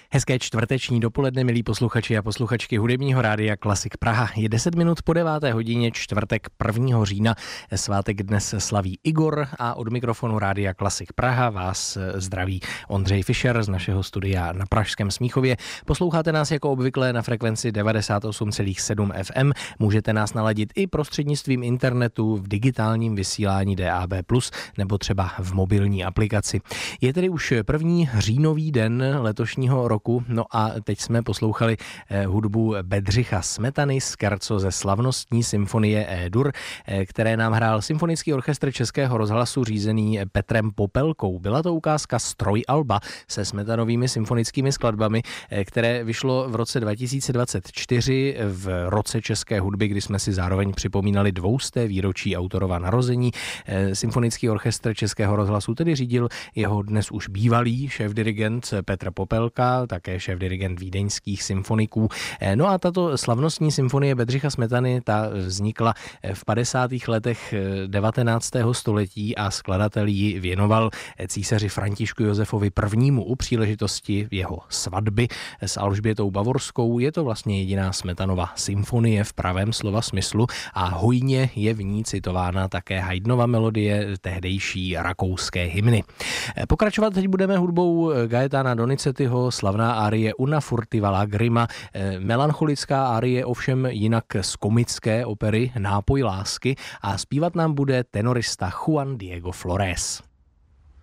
Hezké čtvrteční dopoledne, milí posluchači a posluchačky hudebního rádia Klasik Praha. Je 10 minut po 9. hodině, čtvrtek 1. října. Svátek dnes slaví Igor a od mikrofonu rádia Klasik Praha vás zdraví Ondřej Fischer z našeho studia na Pražském Smíchově. Posloucháte nás jako obvykle na frekvenci 98,7 FM. Můžete nás naladit i prostřednictvím internetu v digitálním vysílání DAB+, nebo třeba v mobilní aplikaci. Je tedy už první říjnový den letošního roku. No a teď jsme poslouchali hudbu Bedřicha Smetany scherzo ze slavnostní symfonie E-dur, které nám hrál Symfonický orchestr Českého rozhlasu řízený Petrem Popelkou. Byla to ukázka Strojalba se Smetanovými symfonickými skladbami, které vyšlo v roce 2024 v roce české hudby, kdy jsme si zároveň připomínali 200. výročí autorova narození. Symfonický orchestr Českého rozhlasu tedy řídil jeho dnes už bývalý šéfdirigent Petr Popelka, také šéfdirigent vídeňských symfoniků. No a tato slavnostní symfonie Bedřicha Smetany, ta vznikla v 50. letech 19. století a skladatel ji věnoval císaři Františku Josefovi I. u příležitosti jeho svatby s Alžbětou Bavorskou. Je to vlastně jediná Smetanova symfonie v pravém slova smyslu a hojně je v ní citována také Haydnova melodie tehdejší rakouské hymny. Pokračovat teď budeme hudbou Gaetana Donizettiho, slavná árie Una furtiva lagrima, melancholická árie ovšem jinak z komické opery Nápoj lásky a zpívat nám bude tenorista Juan Diego Flores.